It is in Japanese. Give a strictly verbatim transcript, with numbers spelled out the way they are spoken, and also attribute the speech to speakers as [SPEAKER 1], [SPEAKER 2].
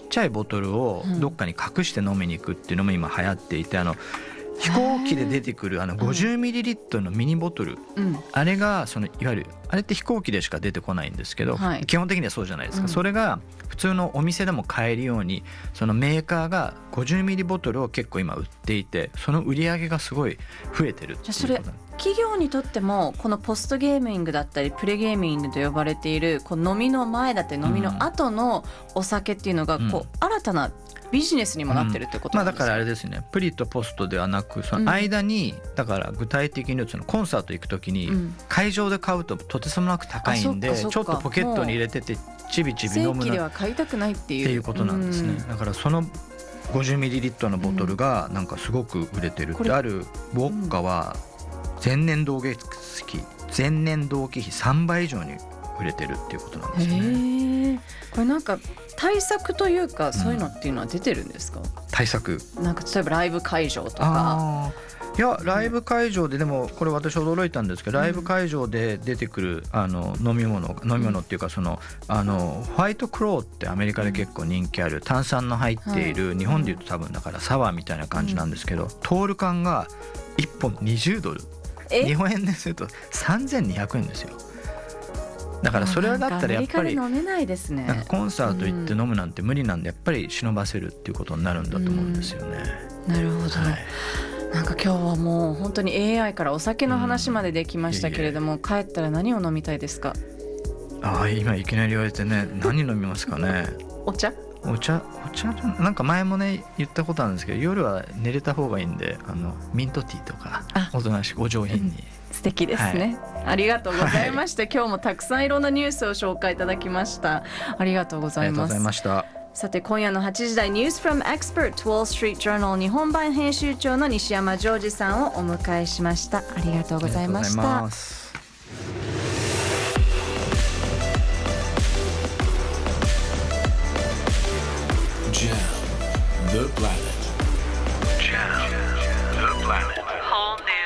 [SPEAKER 1] ちゃいボトルをどっかに隠して飲みに行くっていうのも今流行っていて、あの飛行機で出てくるあの ごじゅうミリリットル のミニボトル、うん、あれがそのいわゆるあれって飛行機でしか出てこないんですけど、はい、基本的にはそうじゃないですか、うん、それが普通のお店でも買えるようにそのメーカーがごじゅうミリボトルを結構今売っていて、その売り上げがすごい増えてるっていうことなんです。
[SPEAKER 2] じゃあそれ企業にとってもこのポストゲーミングだったりプレゲーミングと呼ばれているこう飲みの前だったり飲みの後のお酒っていうのがこう新たなビジネスにもなってるってことなんですか？
[SPEAKER 1] うんまあ、だからあれですね、プリとポストではなくその間に、うん、だから具体的にそのコンサート行くときに会場で買うととてつもなく高いんで、うん、ちょっとポケットに入れててちびちび飲むの
[SPEAKER 2] 正規では買いたくないっていう
[SPEAKER 1] っていうことなんですね、うん、だからそのごじゅうミリリットル のボトルがなんかすごく売れてるって、うん、あるウォッカは前年同月比前年同期比さんばい以上に売れてるっていうことなんですよね。
[SPEAKER 2] へこれなんか対策というかそういうのっていうのは出てるんですか？うん、
[SPEAKER 1] 対策
[SPEAKER 2] なんか例えばライブ会場とか。
[SPEAKER 1] あいやライブ会場ででもこれ私驚いたんですけど、ライブ会場で出てくるあの飲み物飲み物っていうかそのあのホワイトクローってアメリカで結構人気ある炭酸の入っている、日本でいうと多分だからサワーみたいな感じなんですけど、トール缶がいっぽんにじゅうドル、日本円でするとさんぜんにひゃくえんですよ。だからそれはだったらやっぱり
[SPEAKER 2] 飲めないですね。
[SPEAKER 1] なんかコンサート行って飲むなんて無理なんで、やっぱり忍ばせるっていうことになるんだと思うんですよね。
[SPEAKER 2] うん、なるほど、はい、なんか今日はもう本当に エーアイ からお酒の話までできましたけれども、うん、帰ったら何を飲みたいですか？
[SPEAKER 1] ああ今いきなり言われてね、何飲みますかね。
[SPEAKER 2] お茶
[SPEAKER 1] お茶お茶なんか前もね言ったことあるんですけど、夜は寝れた方がいいんであのミントティーとかおとなしくお上品に、うん
[SPEAKER 2] 素敵ですね、はい、ありがとうございました、はい、今日もたくさんいろんなニュースを紹介いただきました。ありがとうございます。ありがとうございました。さて今夜のはちじ台ニュース from Expert Wall Street Journal 日本版編集長の西山ジョージさんをお迎えしました。ありがとうございました。
[SPEAKER 1] ありがとうございます。Jam the planet. Jam the planet.